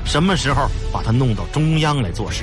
什么时候把他弄到中央来做事。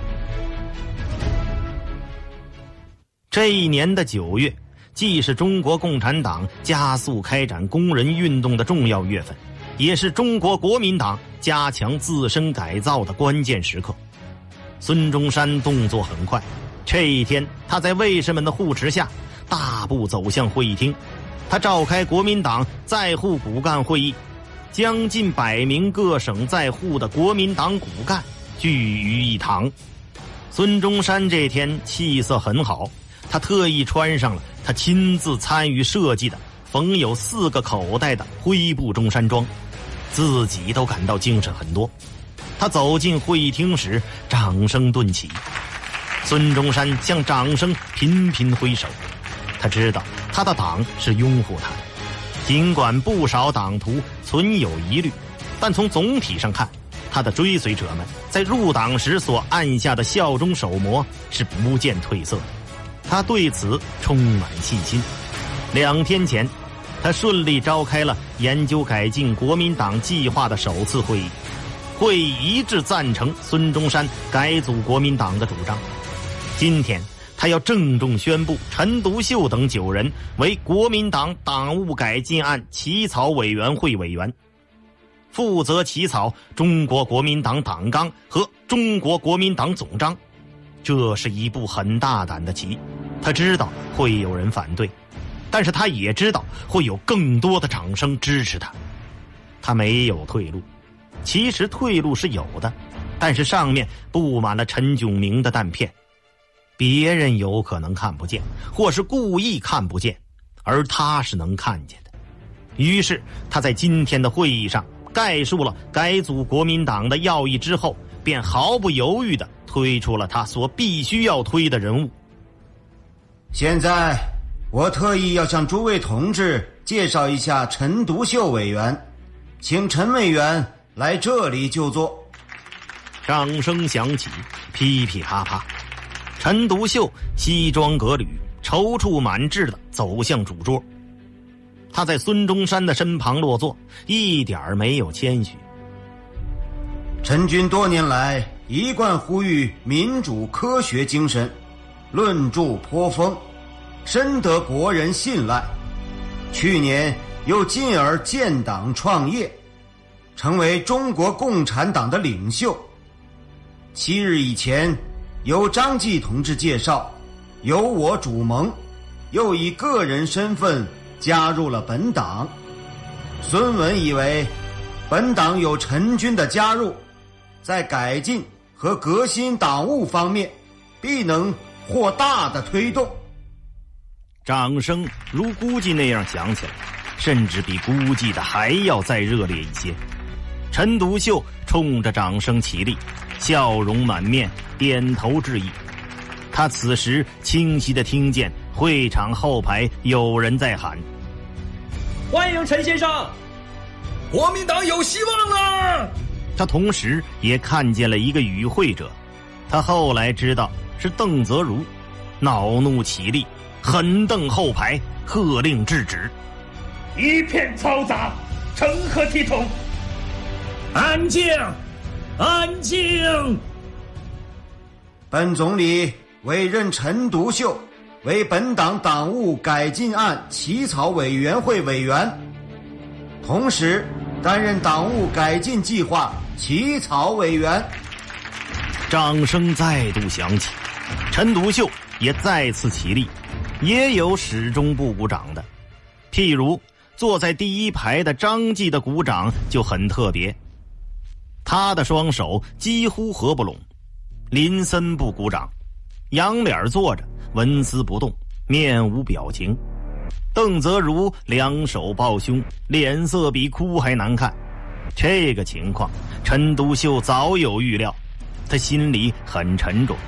这一年的9月，既是中国共产党加速开展工人运动的重要月份，也是中国国民党加强自身改造的关键时刻。孙中山动作很快，这一天他在卫士们的护持下大步走向会议厅。他召开国民党在沪骨干会议，将近100名各省在沪的国民党骨干聚于一堂。孙中山这天气色很好，他特意穿上了他亲自参与设计的缝有4个口袋的灰布中山装，自己都感到精神很多。他走进会议厅时，掌声顿起。孙中山向掌声频频挥手，他知道他的党是拥护他的，尽管不少党徒存有疑虑，但从总体上看，他的追随者们在入党时所按下的效忠手模是不见褪色的。他对此充满信心。2天前，他顺利召开了研究改进国民党计划的首次会议，会议一致赞成孙中山改组国民党的主张。今天他要郑重宣布陈独秀等9人为国民党党务改进案起草委员会委员，负责起草中国国民党党纲和中国国民党总章。这是一步很大胆的棋，他知道会有人反对，但是他也知道会有更多的掌声支持他。他没有退路，其实退路是有的，但是上面布满了陈炯明的弹片，别人有可能看不见，或是故意看不见，而他是能看见的。于是他在今天的会议上概述了改组国民党的要义之后，便毫不犹豫地推出了他所必须要推的人物。 现在我特意要向诸位同志介绍一下陈独秀委员，请陈委员来这里就坐。 掌声响起，噼噼啪啪。陈独秀西装革履，踌躇满志地走向主桌。他在孙中山的身旁落座，一点没有谦虚。 陈军多年来一贯呼吁民主科学精神，论著颇丰，深得国人信赖。去年又进而建党创业，成为中国共产党的领袖。7日以前，由张继同志介绍，由我主谋，又以个人身份加入了本党。孙文以为本党有陈军的加入，在改进和革新党务方面必能获大的推动。 掌声如估计那样响起来，甚至比估计的还要再热烈一些。陈独秀冲着掌声起立，笑容满面，点头致意。他此时清晰地听见会场后排有人在喊： 欢迎陈先生，国民党有希望了。 他同时也看见了一个与会者，他后来知道是邓泽如，恼怒起立，狠瞪后排，喝令制止。 一片嘈杂，成何体统？安静，安静！ 本总理委任陈独秀为本党党务改进案起草委员会委员，同时担任党务改进计划起草委员。 掌声再度响起，陈独秀也再次起立，也有始终不鼓掌的。譬如坐在第一排的张继的鼓掌就很特别，他的双手几乎合不拢。林森不鼓掌，仰脸坐着，纹丝不动，面无表情。邓泽如两手抱胸，脸色比哭还难看。这个情况陈独秀早有预料，他心里很沉重。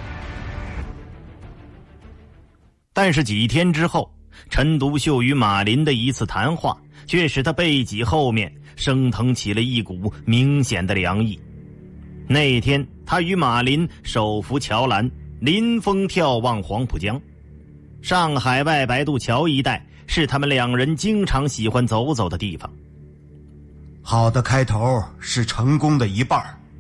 但是几天之后，陈独秀与马林的一次谈话却使他背脊后面升腾起了一股明显的凉意。那天他与马林手扶桥栏，临风眺望黄浦江。上海外白渡桥一带是他们两人经常喜欢走走的地方。 好的开头是成功的一半，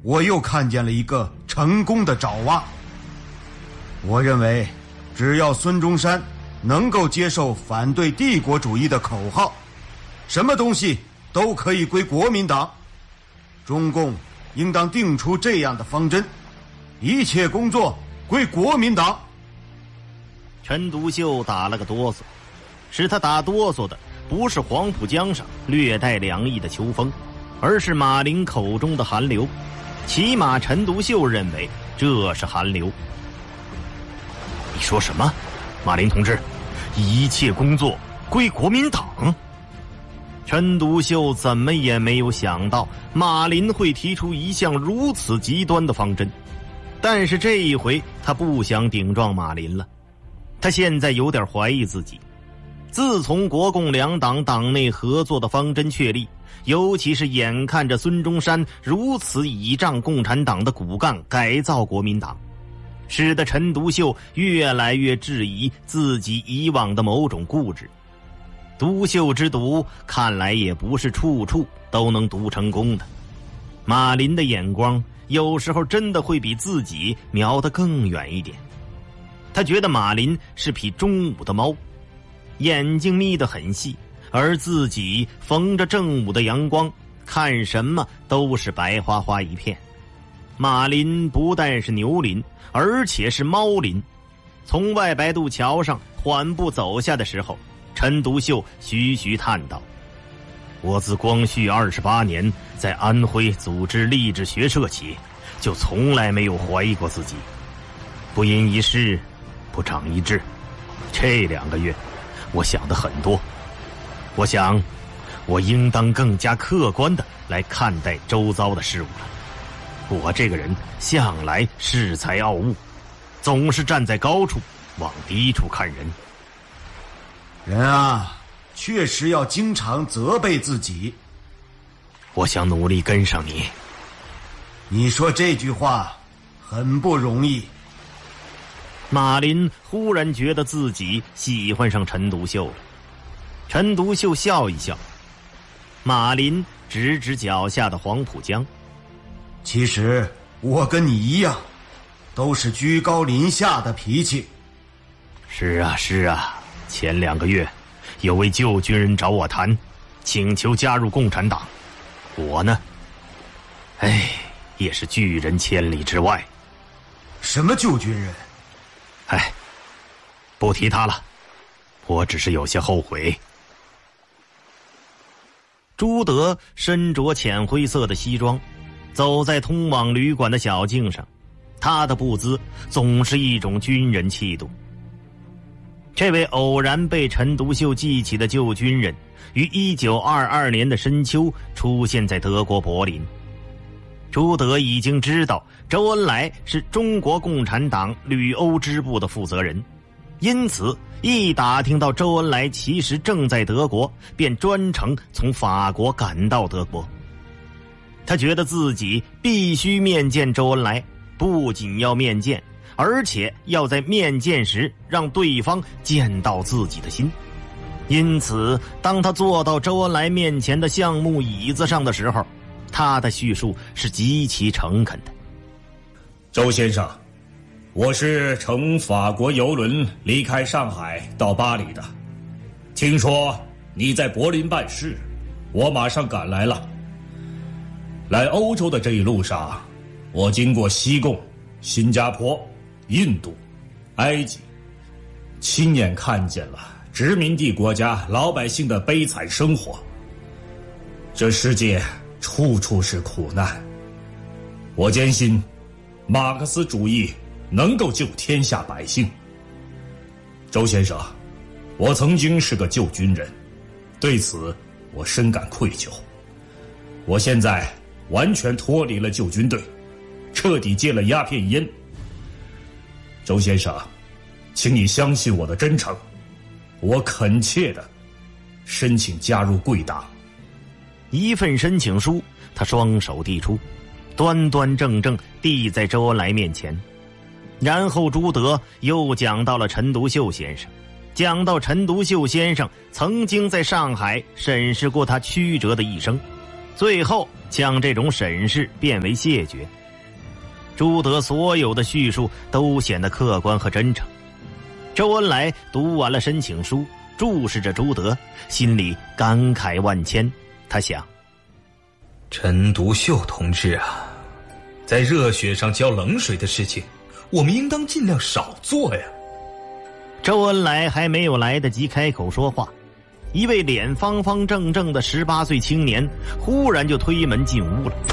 我又看见了一个成功的爪哇。我认为，只要孙中山能够接受反对帝国主义的口号，什么东西都可以归国民党。中共应当定出这样的方针，一切工作归国民党。 陈独秀打了个哆嗦，使他打哆嗦的不是黄浦江上略带凉意的秋风，而是马林口中的寒流。起码陈独秀认为这是寒流。你说什么？马林同志，一切工作归国民党？陈独秀怎么也没有想到马林会提出一项如此极端的方针，但是这一回他不想顶撞马林了。他现在有点怀疑自己。自从国共两党党内合作的方针确立，尤其是眼看着孙中山如此倚仗共产党的骨干改造国民党，使得陈独秀越来越质疑自己以往的某种固执。独秀之毒看来也不是处处都能毒成功的。马林的眼光有时候真的会比自己瞄得更远一点。他觉得马林是匹中午的猫，眼睛眯得很细，而自己逢着正午的阳光，看什么都是白花花一片。马林不但是牛林，而且是猫林。从外白渡桥上缓步走下的时候，陈独秀徐徐叹道：我自光绪28年在安徽组织励志学社起，就从来没有怀疑过自己。不因一事，不长一智。这2个月我想得很多，我想我应当更加客观地来看待周遭的事物了。我这个人向来恃才傲物，总是站在高处往低处看人。 人啊，确实要经常责备自己。 我想努力跟上你。 你说这句话很不容易。 马林忽然觉得自己喜欢上陈独秀了。陈独秀笑一笑，马林指指脚下的黄浦江。 其实我跟你一样，都是居高临下的脾气。 是啊是啊，前2个月有位旧军人找我谈，请求加入共产党。我呢，也是拒人千里之外。 什么旧军人？ 不提他了，我只是有些后悔。朱德身着浅灰色的西装，走在通往旅馆的小径上，他的步姿总是一种军人气度。这位偶然被陈独秀记起的旧军人，于1922年的深秋出现在德国柏林。朱德已经知道周恩来是中国共产党旅欧支部的负责人，因此一打听到周恩来其实正在德国，便专程从法国赶到德国。他觉得自己必须面见周恩来，不仅要面见，而且要在面见时让对方见到自己的心。因此当他坐到周恩来面前的橡木椅子上的时候，他的叙述是极其诚恳的。 周先生，我是乘法国邮轮离开上海到巴黎的，听说你在柏林办事，我马上赶来了。来欧洲的这一路上，我经过西贡、新加坡、印度、埃及，亲眼看见了殖民地国家老百姓的悲惨生活。这世界处处是苦难，我坚信马克思主义能够救天下百姓。周先生，我曾经是个旧军人，对此我深感愧疚。我现在完全脱离了旧军队，彻底戒了鸦片烟。周先生，请你相信我的真诚，我恳切地申请加入贵党。 一份申请书，他双手递出，端端正正递在周恩来面前。然后朱德又讲到了陈独秀先生，讲到陈独秀先生曾经在上海审视过他曲折的一生，最后将这种审视变为谢绝。 朱德所有的叙述都显得客观和真诚。周恩来读完了申请书，注视着朱德，心里感慨万千。他想， 陈独秀同志啊，在热血上浇冷水的事情，我们应当尽量少做呀。 周恩来还没有来得及开口说话，一位脸方方正正的18岁青年忽然就推门进屋了。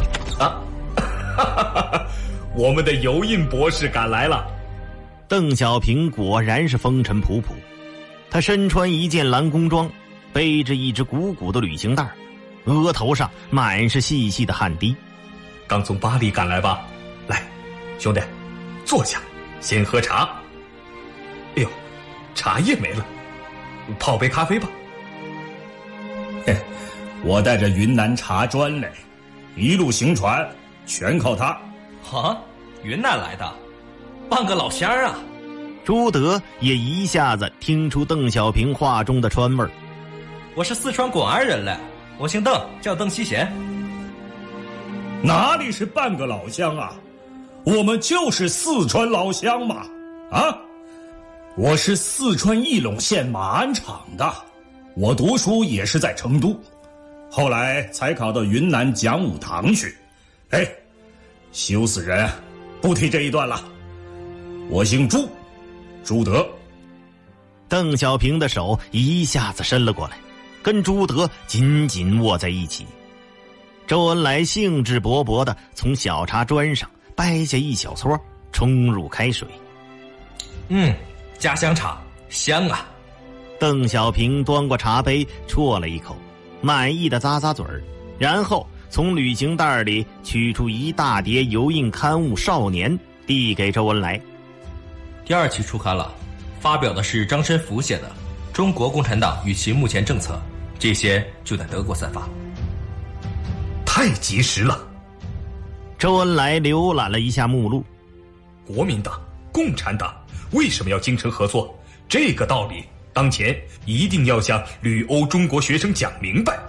我们的尤印博士赶来了。 邓小平果然是风尘仆仆，他身穿一件蓝工装，背着一只鼓鼓的旅行袋，额头上满是细细的汗滴。 刚从巴黎赶来吧？来，兄弟，坐下，先喝茶。哎呦，茶叶没了，泡杯咖啡吧。 嘿，我带着云南茶砖来，一路行船全靠他。 啊，云南来的，半个老乡啊！ 朱德也一下子听出邓小平话中的川味儿。 我是四川广安人嘞，我姓邓，叫邓锡贤。 哪里是半个老乡啊？我们就是四川老乡嘛！啊，我是四川义陇县马鞍场的，我读书也是在成都，后来才考到云南讲武堂去。哎，羞死人，不提这一段了。我姓朱，朱德。 邓小平的手一下子伸了过来，跟朱德紧紧握在一起。周恩来兴致勃勃地从小茶砖上掰下一小撮，冲入开水。 家乡茶，香啊！ 邓小平端过茶杯，啜了一口，满意的咂咂嘴儿，然后从旅行袋里取出一大叠油印刊物《少年》，递给周恩来。 第2期出刊了，发表的是张申府写的《中国共产党与其目前政策》，这些就在德国散发。 太及时了。 周恩来浏览了一下目录， 国民党、共产党为什么要精诚合作？这个道理当前一定要向旅欧中国学生讲明白。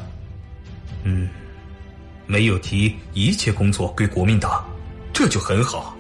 没有提一切工作归国民党，这就很好。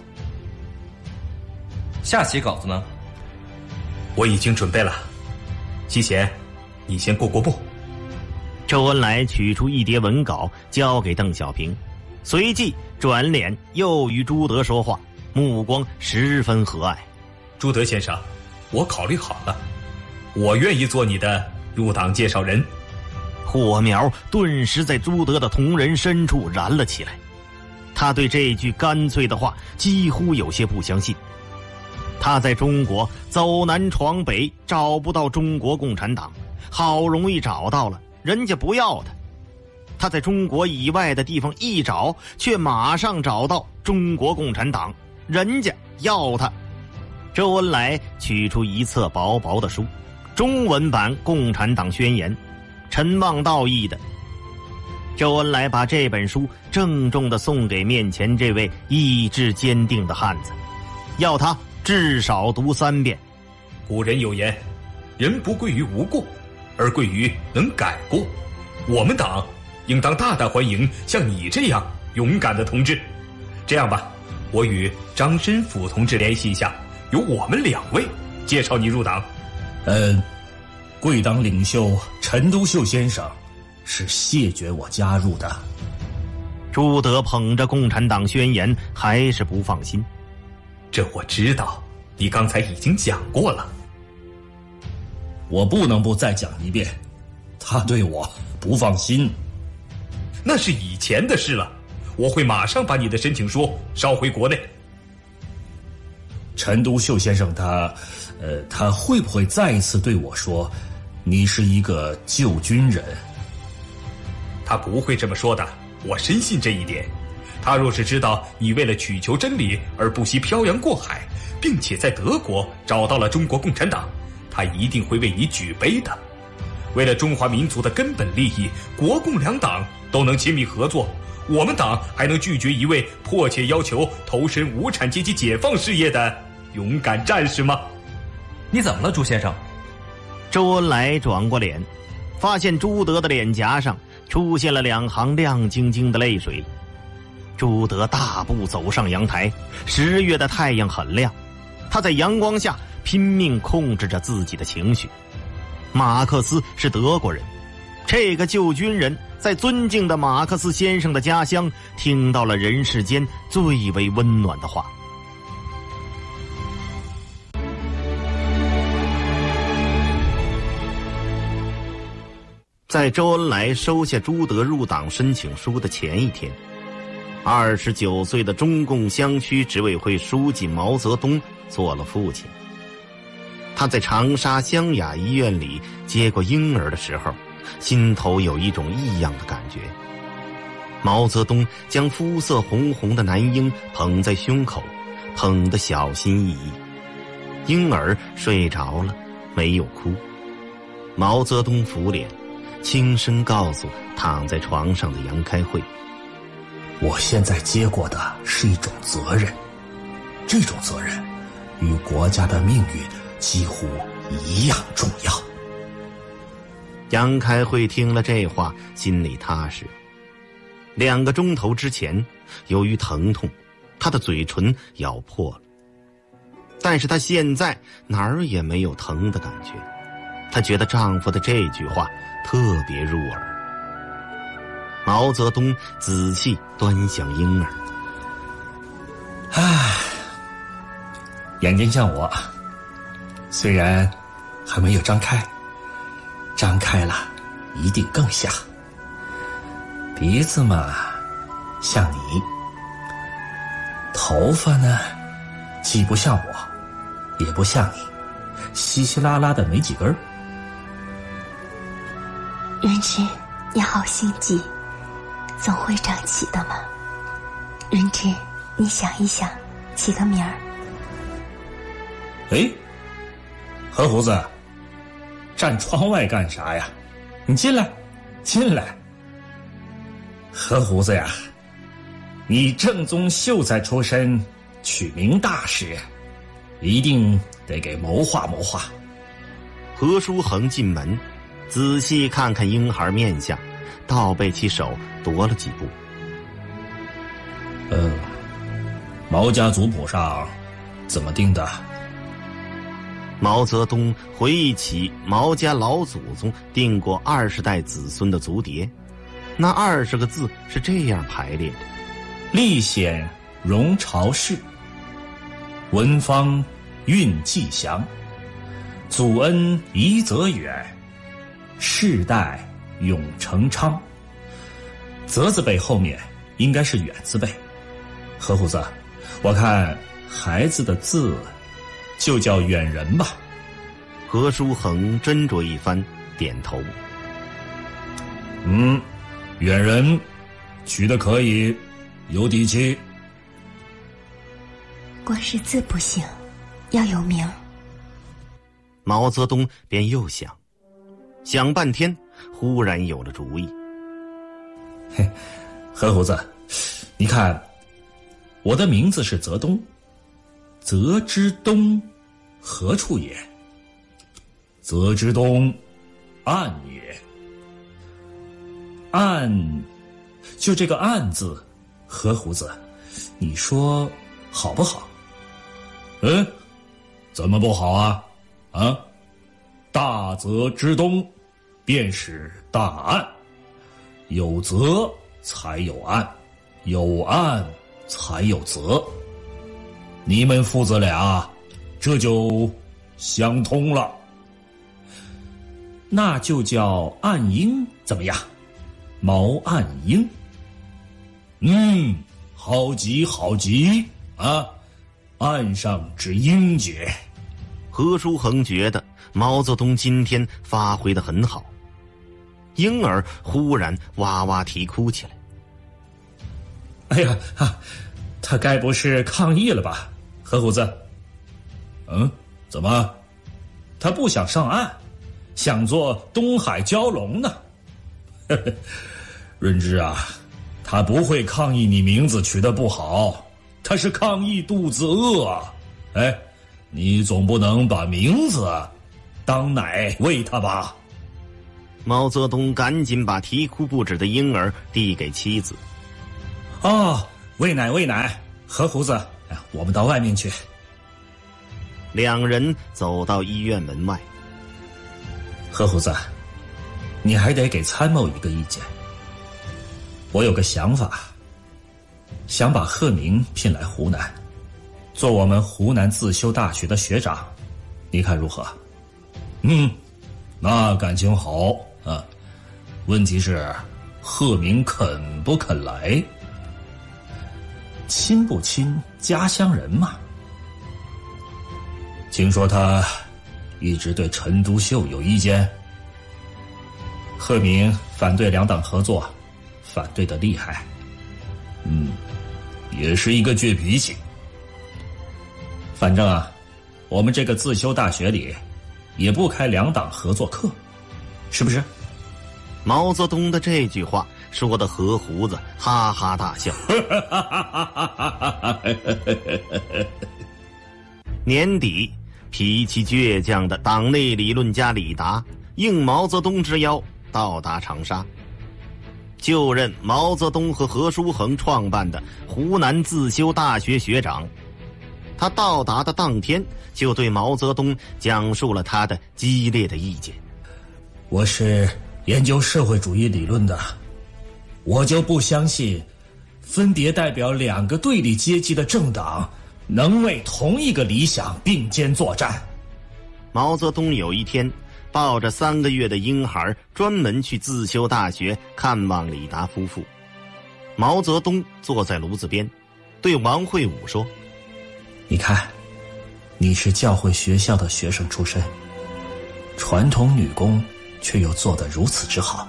下期稿子呢？ 我已经准备了。锡贤，你先过过目。 周恩来取出一叠文稿交给邓小平，随即转脸又与朱德说话，目光十分和蔼。 朱德先生，我考虑好了，我愿意做你的入党介绍人。 火苗顿时在朱德的瞳仁深处燃了起来，他对这句干脆的话几乎有些不相信。他在中国走南闯北，找不到中国共产党，好容易找到了，人家不要他。他在中国以外的地方一找，却马上找到中国共产党，人家要他。周恩来取出一册薄薄的书，中文版《共产党宣言》，陈望道译的。周恩来把这本书郑重地送给面前这位意志坚定的汉子，要他至少读3遍。 古人有言，人不贵于无过，而贵于能改过。我们党应当大大欢迎像你这样勇敢的同志。这样吧，我与张申府同志联系一下，由我们2位介绍你入党。 贵党领袖陈独秀先生是谢绝我加入的。 朱德捧着共产党宣言还是不放心。 这我知道，你刚才已经讲过了。 我不能不再讲一遍，他对我不放心。 那是以前的事了，我会马上把你的申请书捎回国内。 陈独秀先生他会不会再一次对我说，你是一个旧军人？ 他不会这么说的，我深信这一点。他若是知道你为了祈求真理而不惜漂洋过海，并且在德国找到了中国共产党，他一定会为你举杯的。为了中华民族的根本利益，国共2党都能亲密合作，我们党还能拒绝一位迫切要求投身无产阶级解放事业的勇敢战士吗？ 你怎么了，朱先生？ 周恩来转过脸，发现朱德的脸颊上出现了2行亮晶晶的泪水。 朱德大步走上阳台。10月的太阳很亮，他在阳光下拼命控制着自己的情绪。马克思是德国人，这个旧军人在尊敬的马克思先生的家乡听到了人世间最为温暖的话。在周恩来收下朱德入党申请书的前一天，29岁的中共湘区执委会书记毛泽东做了父亲。他在长沙湘雅医院里接过婴儿的时候，心头有一种异样的感觉。毛泽东将肤色红红的男婴捧在胸口，捧得小心翼翼。婴儿睡着了，没有哭。毛泽东抚脸，轻声告诉躺在床上的杨开慧： 我现在接过的是一种责任，这种责任与国家的命运几乎一样重要。 杨开慧听了这话，心里踏实。2个钟头之前，由于疼痛，她的嘴唇咬破了，但是她现在哪儿也没有疼的感觉。她觉得丈夫的这句话特别入耳。毛泽东仔细端详婴儿， 眼睛像我，虽然还没有张开，张开了一定更像。鼻子嘛，像你；头发呢，既不像我，也不像你，稀稀拉拉的没几根儿。 人之，你好心急，总会长齐的嘛。人之，你想一想，起个名儿。 哎，何胡子，站窗外干啥呀？你进来，进来。何胡子呀，你正宗秀才出身，取名大事，一定得给谋划谋划。 何书恒进门，仔细看看婴孩面相，倒背起手踱了几步。 毛家族谱上怎么定的？ 毛泽东回忆起毛家老祖宗定过20代子孙的族牒，那20个字是这样排列的： 历显荣朝氏，文方运继祥，祖恩遗泽远，世代永成昌。泽字辈后面应该是远字辈。何胡子，我看孩子的字就叫远人吧。 何书恒斟酌一番，点头。 远人取得可以，有底气。 光是字不行，要有名。 毛泽东便又想，想半天，忽然有了主意。 何胡子，你看，我的名字是泽东，泽之东何处也？泽之东，岸也。岸，就这个岸字，何胡子，你说好不好？怎么不好啊？大泽之东，便是大岸，有泽才有岸，有岸才有泽。你们父子俩这就相通了。那就叫岸英怎么样？毛岸英。好极好极啊！岸上之英杰。 何书恒觉得毛泽东今天发挥得很好。婴儿忽然哇哇啼哭起来。 哎呀，他该不是抗议了吧？何胡子。怎么？他不想上岸，想做东海蛟龙呢？润之啊，他不会抗议你名字取得不好，他是抗议肚子饿。你总不能把名字当奶喂他吧？ 毛泽东赶紧把啼哭不止的婴儿递给妻子。 喂奶喂奶，何胡子，我们到外面去。 两人走到医院门外。 何胡子，你还得给参谋一个意见。我有个想法，想把贺明聘来湖南，做我们湖南自修大学的学长，你看如何？那感情好啊。问题是贺明肯不肯来？亲不亲家乡人嘛。听说他一直对陈独秀有意见。贺明反对两党合作，反对的厉害。也是一个倔脾气。反正啊，我们这个自修大学里也不开两党合作课，是不是？ 毛泽东的这句话说的何胡子哈哈大笑。年底，脾气倔强的党内理论家李达应毛泽东之邀到达长沙，就任毛泽东和何叔衡创办的湖南自修大学学长。他到达的当天就对毛泽东讲述了他的激烈的意见。 我是研究社会主义理论的，我就不相信分别代表两个对立阶级的政党能为同一个理想并肩作战。 毛泽东有一天抱着3个月的婴孩专门去自修大学看望李达夫妇。毛泽东坐在炉子边，对王会武说： 你看，你是教会学校的学生出身，传统女工却又做得如此之好。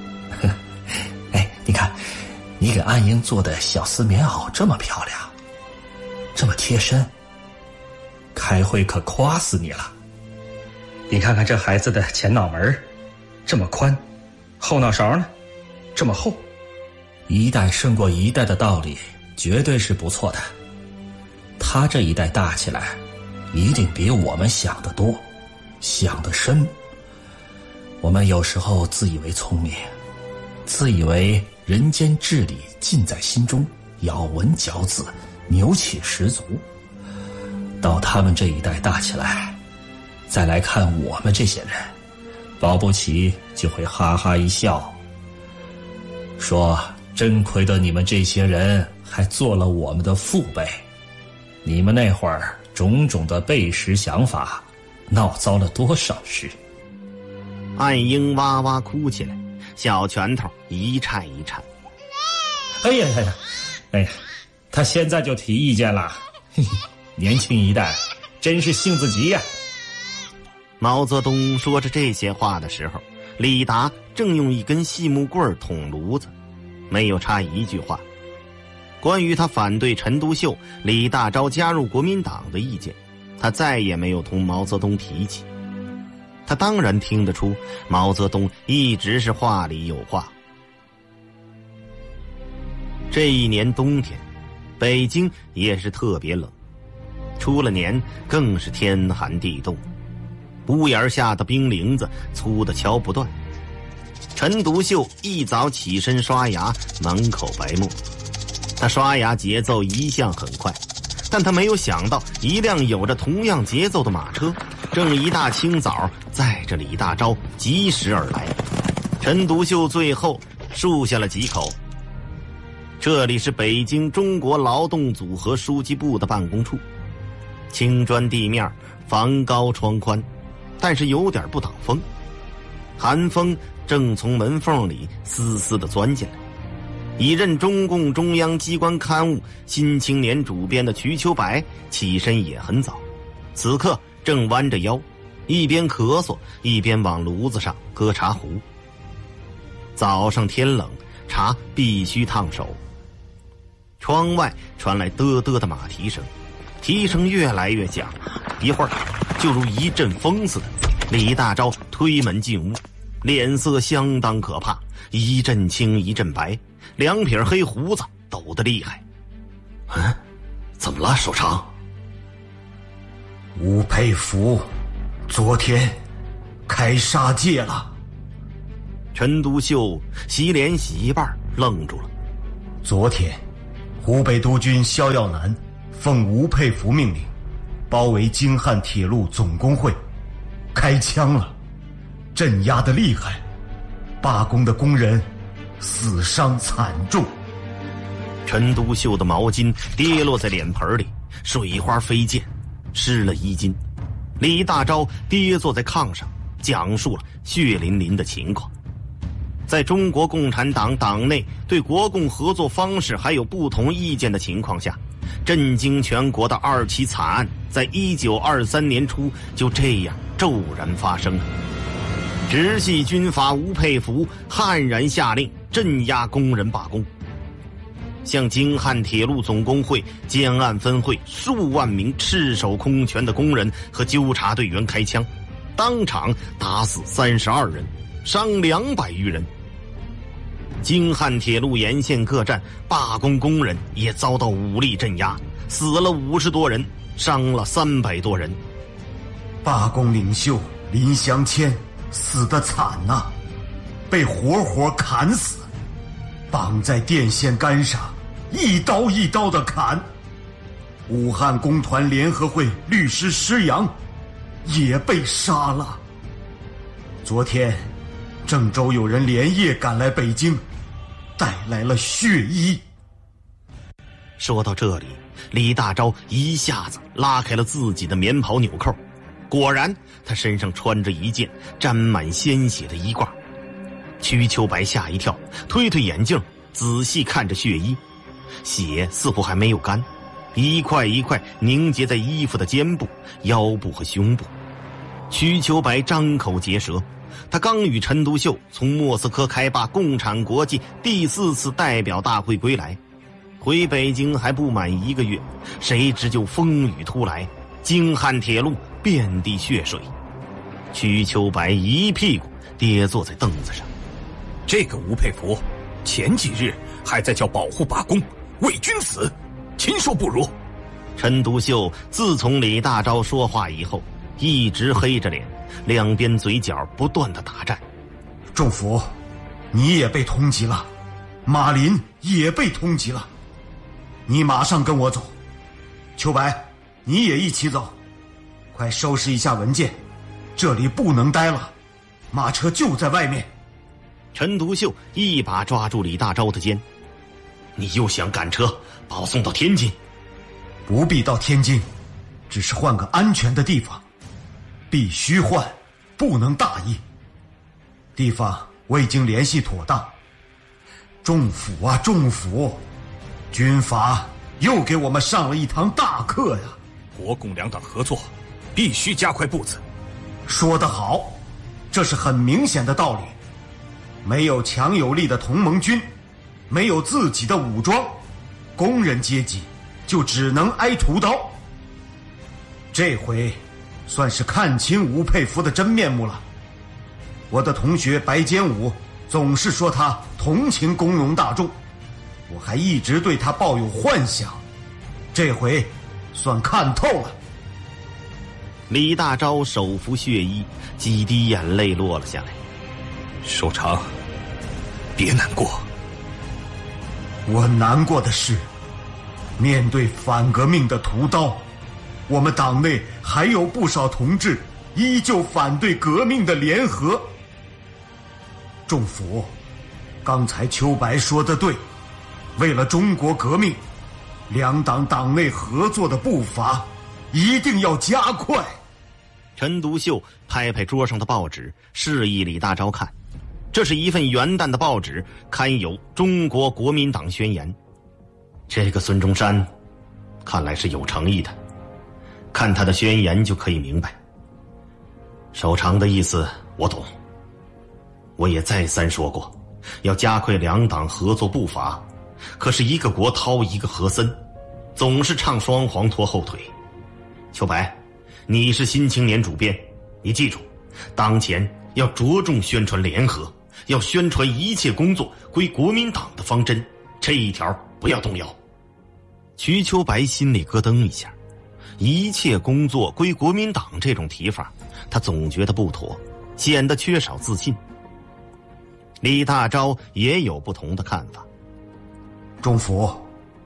你看，你给安英做的小丝棉袄这么漂亮，这么贴身，开会可夸死你了。你看看这孩子的前脑门这么宽，后脑勺呢这么厚，一代胜过一代的道理绝对是不错的。他这一代大起来一定比我们想得多，想得深。我们有时候自以为聪明，自以为人间至理尽在心中，咬文嚼字，牛气十足。到他们这一代大起来，再来看我们这些人，保不齐就会哈哈一笑，说真亏得你们这些人还做了我们的父辈。你们那会儿种种的背时想法，闹糟了多少事。 安英哇哇哭起来，小拳头一颤一颤。 哎呀，他现在就提意见了。年轻一代真是性子急呀。 毛泽东说着这些话的时候，李达正用一根细木棍捅炉子，没有插一句话。关于他反对陈独秀、李大钊加入国民党的意见，他再也没有同毛泽东提起。他当然听得出毛泽东一直是话里有话。这一年冬天，北京也是特别冷，出了年更是天寒地冻，屋檐下的冰凌子粗的敲不断。陈独秀一早起身刷牙，满口白沫。他刷牙节奏一向很快，但他没有想到一辆有着同样节奏的马车正一大清早载着李大钊疾驶而来。陈独秀最后漱下了几口。这里是北京中国劳动组合书记部的办公处，青砖地面，房高窗宽，但是有点不挡风。寒风正从门缝里丝丝地钻进来。已任中共中央机关刊物《新青年》主编的瞿秋白起身也很早，此刻正弯着腰，一边咳嗽一边往炉子上搁茶壶。早上天冷，茶必须烫手。窗外传来嘚嘚的马蹄声，蹄声越来越响，一会儿就如一阵风似的，李大钊推门进屋，脸色相当可怕，一阵青一阵白，两撇黑胡子抖得厉害。 怎么了，首长？吴佩孚昨天开杀戒了。 陈独秀洗脸洗一半愣住了。 昨天湖北督军萧耀南奉吴佩孚命令，包围京汉铁路总工会，开枪了，镇压得厉害，罢工的工人死伤惨重。 陈独秀的毛巾跌落在脸盆里，水花飞溅，湿了衣襟。李大钊跌坐在炕上，讲述了血淋淋的情况。在中国共产党党内对国共合作方式还有不同意见的情况下，震惊全国的2起惨案在1923年初就这样骤然发生了。直系军阀吴佩孚悍然下令镇压工人罢工，向京汉铁路总工会建案分会数万名赤手空拳的工人和纠察队员开枪，当场打死32人，伤200余人。京汉铁路沿线各站罢工工人也遭到武力镇压，死了50多人，伤了300多人。 罢工领袖林祥谦死得惨呐，被活活砍死，绑在电线杆上，一刀一刀的砍。武汉工团联合会律师施洋也被杀了。昨天郑州有人连夜赶来北京，带来了血衣。 说到这里，李大钊一下子拉开了自己的棉袍纽扣，果然他身上穿着一件沾满鲜血的衣褂。瞿秋白吓一跳，推推眼镜，仔细看着血衣，血似乎还没有干，一块一块凝结在衣服的肩部、腰部和胸部。瞿秋白张口结舌，他刚与陈独秀从莫斯科开罢共产国际第4次代表大会归来，回北京还不满1个月，谁知就风雨突来，京汉铁路遍地血水。瞿秋白一屁股跌坐在凳子上。 这个吴佩孚前几日还在叫保护罢工，为君死，禽兽不如。 陈独秀自从李大钊说话以后，一直黑着脸，两边嘴角不断的打颤。 仲甫，你也被通缉了，马林也被通缉了，你马上跟我走。秋白，你也一起走，快收拾一下文件，这里不能待了，马车就在外面。 陈独秀一把抓住李大钊的肩，你又想赶车把我送到天津？ 不必到天津，只是换个安全的地方，必须换，不能大意。地方我已经联系妥当。仲甫啊仲甫，军阀又给我们上了一堂大课呀！ 国共两党合作，必须加快步子。 说得好，这是很明显的道理。没有强有力的同盟军，没有自己的武装，工人阶级就只能挨屠刀。这回算是看清吴佩孚的真面目了。我的同学白坚武总是说他同情工农大众，我还一直对他抱有幻想，这回算看透了。 李大钊手扶血衣，几滴眼泪落了下来。 首长，别难过。 我难过的是，面对反革命的屠刀，我们党内还有不少同志依旧反对革命的联合。仲甫，刚才秋白说的对，为了中国革命，两党党内合作的步伐一定要加快。 陈独秀拍拍桌上的报纸，示意李大钊看，这是一份元旦的报纸，刊有中国国民党宣言。这个孙中山看来是有诚意的，看他的宣言就可以明白。首长的意思我懂，我也再三说过要加快两党合作步伐，可是一个国掏一个和森，总是唱双簧拖后腿。秋白，你是新青年主编，你记住，当前要着重宣传联合，要宣传一切工作归国民党的方针，这一条不要动摇。瞿秋白心里咯噔一下，一切工作归国民党这种提法，他总觉得不妥，显得缺少自信。李大钊也有不同的看法。 仲甫，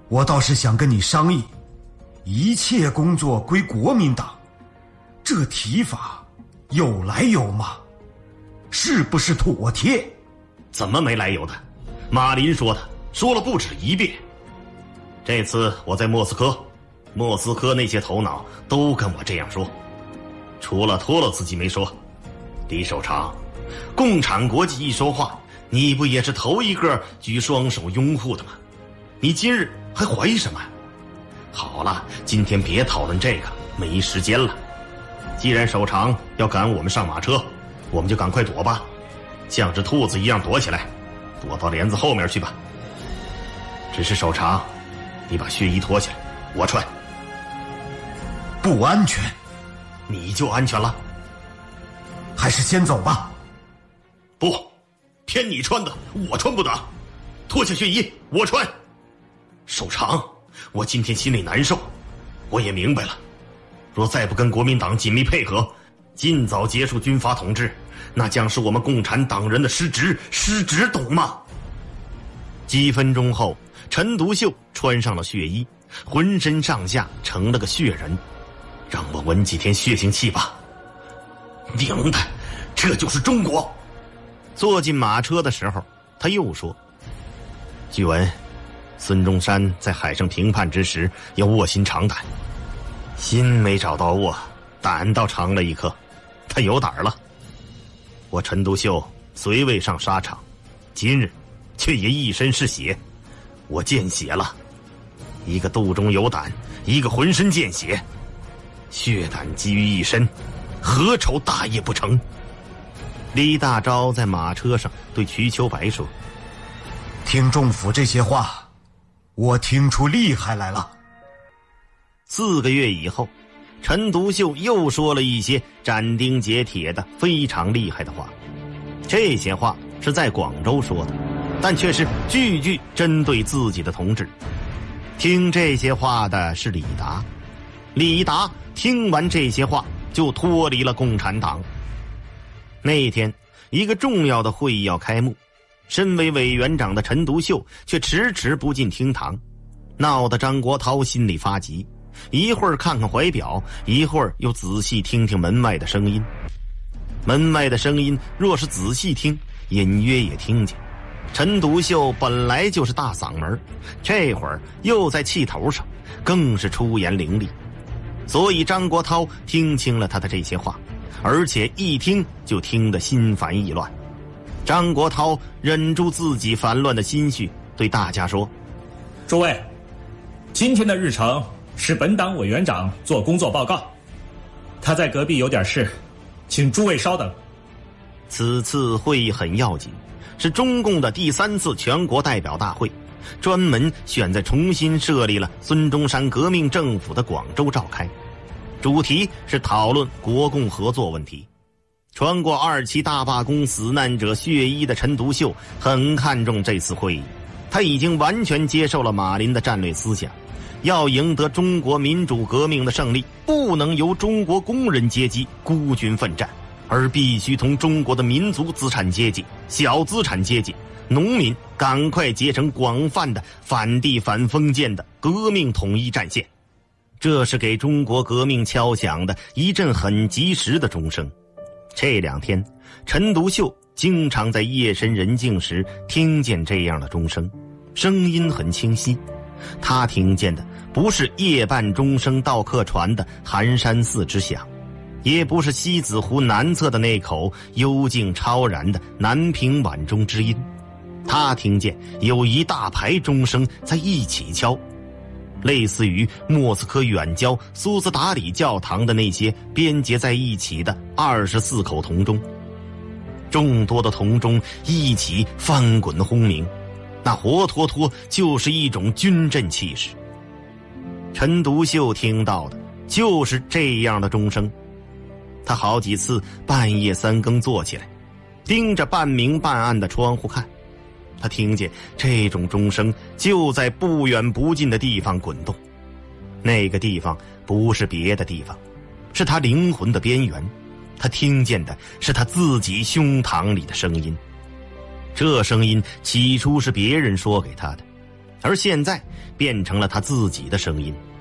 我倒是想跟你商议，一切工作归国民党，这提法有来有码，是不是妥帖？ 怎么没来由的？马林说的，说了不止一遍。这次我在莫斯科那些头脑都跟我这样说，除了托洛茨基没说。李守常，共产国际一说话，你不也是头一个举双手拥护的吗？你今日还怀疑什么？好了，今天别讨论这个，没时间了。既然守常要赶我们上马车，我们就赶快躲吧，像只兔子一样躲起来，躲到帘子后面去吧。只是守常，你把血衣脱下来，我穿。 不安全。 你就安全了？ 还是先走吧。 不，偏你穿的，我穿不得。脱下血衣，我穿。守常，我今天心里难受，我也明白了，若再不跟国民党紧密配合，尽早结束军阀统治，那将是我们共产党人的失职，懂吗？几分钟后，陈独秀穿上了血衣，浑身上下成了个血人。让我闻几天血腥气吧。明白，这就是中国。坐进马车的时候，他又说：据闻孙中山在海上平叛之时要卧薪尝胆，心没找到卧，胆倒尝了一颗，他有胆了。我陈独秀虽未上沙场，今日却也一身是血，我见血了，一个肚中有胆，一个浑身见血，血胆积于一身，何愁大业不成？李大钊在马车上对瞿秋白说： 听仲甫这些话，我听出厉害来了。 4个月以后，陈独秀又说了一些斩钉截铁的非常厉害的话。这些话是在广州说的，但却是句句针对自己的同志。听这些话的是李达，李达听完这些话就脱离了共产党。那天一个重要的会议要开幕，身为委员长的陈独秀却迟迟不进厅堂，闹得张国焘心里发急，一会儿看看怀表，一会儿又仔细听听门外的声音。门外的声音若是仔细听，隐约也听见陈独秀本来就是大嗓门，这会儿又在气头上，更是出言凌厉。所以张国焘听清了他的这些话，而且一听就听得心烦意乱。张国焘忍住自己烦乱的心绪，对大家说： 诸位，今天的日程是本党委员长做工作报告，他在隔壁有点事，请诸位稍等。 此次会议很要紧，是中共的第3次全国代表大会，专门选在重新设立了孙中山革命政府的广州召开，主题是讨论国共合作问题。穿过2期大罢工死难者血衣的陈独秀很看重这次会议，他已经完全接受了马林的战略思想，要赢得中国民主革命的胜利，不能由中国工人阶级孤军奋战，而必须同中国的民族资产阶级、小资产阶级、农民赶快结成广泛的反帝反封建的革命统一战线。这是给中国革命敲响的一阵很及时的钟声。这2天，陈独秀经常在夜深人静时听见这样的钟声，声音很清晰。他听见的不是夜半钟声到客船的寒山寺之响，也不是西子湖南侧的那口幽静超然的南屏晚钟之音，他听见有一大排钟声在一起敲，类似于莫斯科远郊苏斯达里教堂的那些编结在一起的24口铜钟，众多的铜钟一起翻滚轰鸣，那活脱脱就是一种军阵气势。陈独秀听到的就是这样的钟声，他好几次半夜3更坐起来，盯着半明半暗的窗户看，他听见这种钟声就在不远不近的地方滚动，那个地方不是别的地方，是他灵魂的边缘，他听见的是他自己胸膛里的声音。这声音起初是别人说给他的， 而现在变成了他自己的声音。